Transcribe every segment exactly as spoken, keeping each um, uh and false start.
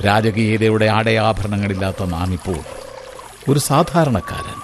രാജകീയതയുടെ ആടയാഭരണങ്ങളില്ലാത്ത നാം ഇപ്പോൾ ഒരു സാധാരണക്കാരൻ.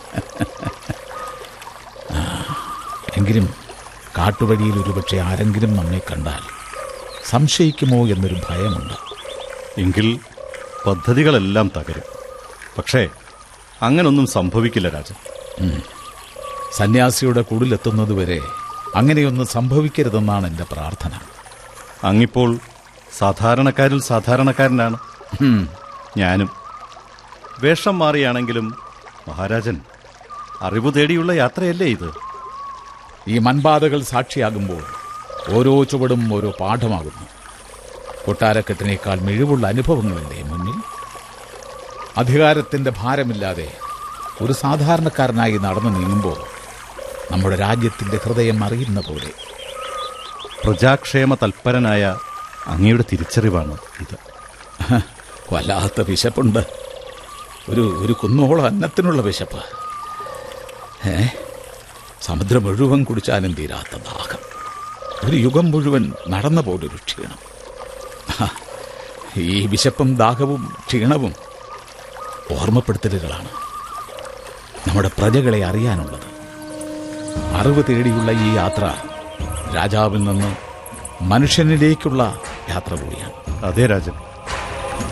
എങ്കിലും കാട്ടുവഴിയിൽ ഒരുപക്ഷെ ആരെങ്കിലും നമ്മെ കണ്ടാൽ സംശയിക്കുമോ എന്നൊരു ഭയമുണ്ട്. എങ്കിൽ പദ്ധതികളെല്ലാം തകരും. പക്ഷേ അങ്ങനൊന്നും സംഭവിക്കില്ല രാജൻ. സന്യാസിയുടെ കുടിലെത്തുന്നതുവരെ അങ്ങനെയൊന്നും സംഭവിക്കരുതെന്നാണ് എൻ്റെ പ്രാർത്ഥന. അങ്ങിപ്പോൾ സാധാരണക്കാരിൽ സാധാരണക്കാരനാണ്. ഞാനും വേഷം മാറിയാണെങ്കിലും മഹാരാജൻ അറിവ് തേടിയുള്ള യാത്രയല്ലേ ഇത്? ഈ മൺപാതകൾ സാക്ഷിയാകുമ്പോൾ ഓരോ ചുവടും ഓരോ പാഠമാകുന്നു. കൊട്ടാരക്കെട്ടിനേക്കാൾ മിഴിവുള്ള അനുഭവങ്ങളല്ലേ മുന്നിൽ? അധികാരത്തിൻ്റെ ഭാരമില്ലാതെ ഒരു സാധാരണക്കാരനായി നടന്നു നീങ്ങുമ്പോൾ നമ്മുടെ രാജ്യത്തിൻ്റെ ഹൃദയം അറിയുന്ന പോലെ. പ്രജാക്ഷേമ തൽപരനായ അങ്ങയുടെ തിരിച്ചറിവാണ് ഇത്. വല്ലാത്ത വിശപ്പുണ്ട്. ഒരു ഒരു കുന്നോളം അന്നത്തിനുള്ള വിശപ്പ്. ഏ സമുദ്രം മുഴുവൻ കുടിച്ചാലും തീരാത്ത ദാഹം. ഒരു യുഗം മുഴുവൻ നടന്ന പോലൊരു ക്ഷീണം. ഈ വിശപ്പും ദാഹവും ക്ഷീണവും ഓർമ്മപ്പെടുത്തലുകളാണ് നമ്മുടെ പ്രജകളെ അറിയാനുള്ളത്. അറിവ് തേടിയുള്ള ഈ യാത്ര രാജാവിൽ നിന്ന് മനുഷ്യനിലേക്കുള്ള യാത്ര കൂടിയാണ്. അതെ രാജൻ.